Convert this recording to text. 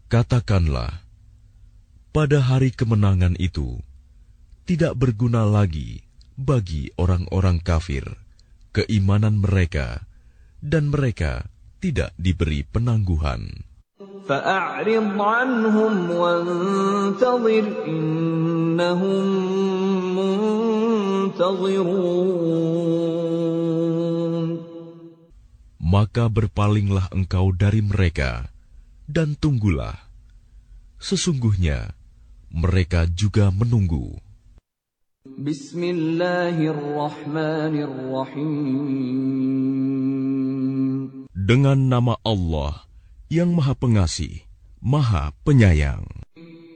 Katakanlah, pada hari kemenangan itu, tidak berguna lagi bagi orang-orang kafir keimanan mereka, dan mereka tidak diberi penangguhan. فَأَعْرِضْ عَنْهُمْ وَانتَظِرْ إِنَّهُمْ مُنتَظِرُونَ. Maka berpalinglah engkau dari mereka, dan tunggulah. Sesungguhnya, mereka juga menunggu. Bismillahirrahmanirrahim. Dengan nama Allah yang Maha Pengasih, Maha Penyayang.